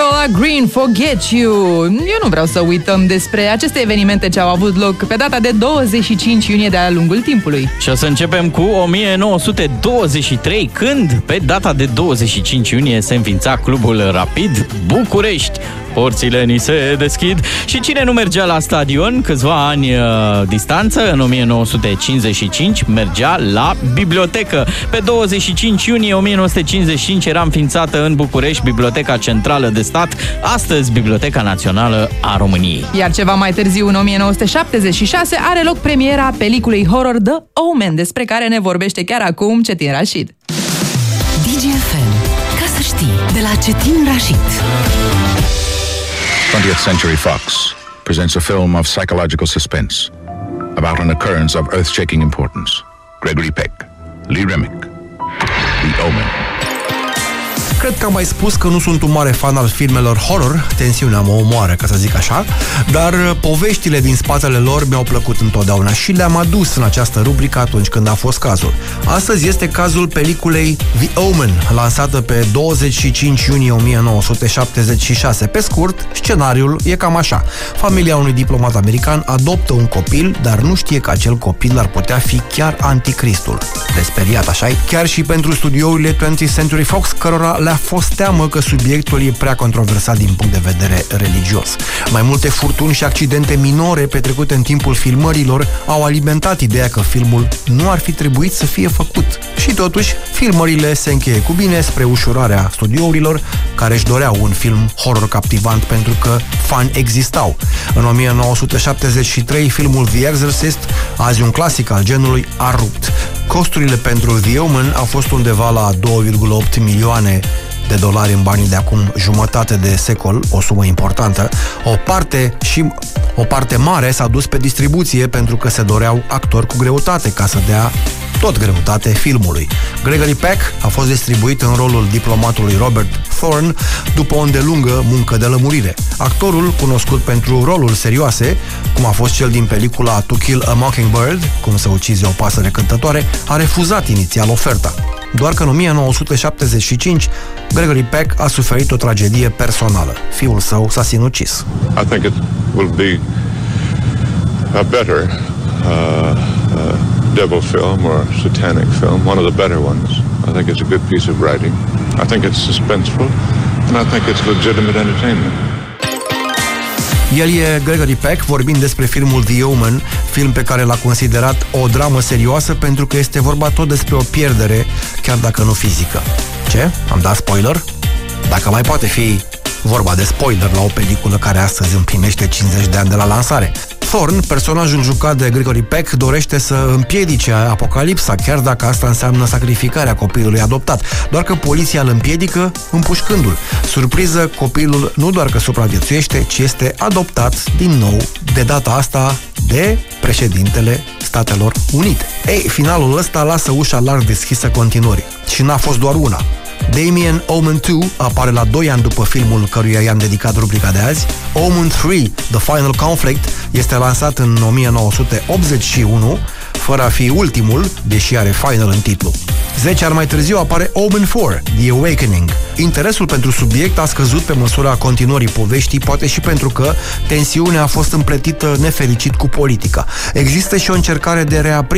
Carola Green, Forget You. Eu nu vreau să uităm despre aceste evenimente ce au avut loc pe data de 25 iunie de-a lungul timpului. Și o să începem cu 1923, când, pe data de 25 iunie, se înființa Clubul Rapid București. Porțile ni se deschid. Și cine nu mergea la stadion câțiva ani distanță, în 1955, mergea la bibliotecă. Pe 25 iunie 1955 era înființată în București Biblioteca Centrală de Stat, astăzi Biblioteca Națională a României. Iar ceva mai târziu, în 1976, are loc premiera peliculei horror The Omen, despre care ne vorbește chiar acum Cetin Rashid. DGFM. Ca să știi, de la Cetin Rashid. 20th Century Fox presents a film of psychological suspense about an occurrence of earth-shaking importance. Gregory Peck, Lee Remick, The Omen. Cred că am mai spus că nu sunt un mare fan al filmelor horror, tensiunea mă omoară, ca să zic așa, dar poveștile din spatele lor mi-au plăcut întotdeauna și le-am adus în această rubrică atunci când a fost cazul. Astăzi este cazul peliculei The Omen, lansată pe 25 iunie 1976. Pe scurt, scenariul e cam așa. Familia unui diplomat american adoptă un copil, dar nu știe că acel copil ar putea fi chiar anticristul. Desperiat, așa-i? Chiar și pentru studiourile 20th Century Fox, cărora le-a fost teamă că subiectul e prea controversat din punct de vedere religios. Mai multe furtuni și accidente minore petrecute în timpul filmărilor au alimentat ideea că filmul nu ar fi trebuit să fie făcut. Și totuși, filmările se încheie cu bine spre ușurarea studiourilor, care își doreau un film horror captivant pentru că fani existau. În 1973, filmul The Exorcist, azi un clasic al genului, a rupt. Costurile pentru The Omen au fost undeva la 2,8 milioane de dolari în banii de acum jumătate de secol, o sumă importantă. O parte mare s-a dus pe distribuție pentru că se doreau actori cu greutate ca să dea tot greutate filmului. Gregory Peck a fost distribuit în rolul diplomatului Robert Thorne după o îndelungă muncă de lămurire. Actorul, cunoscut pentru roluri serioase, cum a fost cel din pelicula To Kill a Mockingbird, cum să ucizi o pasăre cântătoare, a refuzat inițial oferta. Doar că în 1975, Gregory Peck a suferit o tragedie personală. Fiul său s-a sinucis. I think it will be a better devil film or satanic film, one of the better ones. I think it's a good piece of writing. I think it's suspenseful, and I think it's legitimate entertainment. El e Gregory Peck vorbind despre filmul The Omen, film pe care l-a considerat o dramă serioasă pentru că este vorba tot despre o pierdere, chiar dacă nu fizică. Ce? Am dat spoiler? Dacă mai poate fi vorba de spoiler la o peliculă care astăzi împlinește 50 de ani de la lansare. Thorne, personajul jucat de Gregory Peck, dorește să împiedice apocalipsa, chiar dacă asta înseamnă sacrificarea copilului adoptat. Doar că poliția îl împiedică împușcându-l. Surpriză, copilul nu doar că supraviețuiește, ci este adoptat din nou, de data asta de președintele Statelor Unite. Ei, finalul ăsta lasă ușa larg deschisă continuării. Și n-a fost doar una. Damien Omen 2 apare la 2 ani după filmul căruia i-am dedicat rubrica de azi. Omen 3, The Final Conflict, este lansat în 1981, fără a fi ultimul, deși are Final în titlu. 10 ani mai târziu apare Omen 4, The Awakening. Interesul pentru subiect a scăzut pe măsura continuării poveștii, poate și pentru că tensiunea a fost împletită nefericit cu politica. Există și o încercare de